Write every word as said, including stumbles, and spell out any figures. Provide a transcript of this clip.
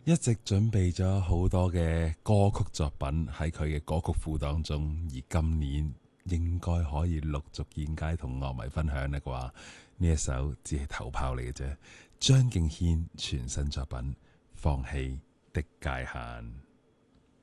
一直準備咗好多嘅歌曲作品喺佢嘅歌曲庫當中，而今年應該可以陸續見街同樂迷分享嘅話，呢一首只係頭炮嚟嘅啫。張敬軒全新作品《放棄的界限》。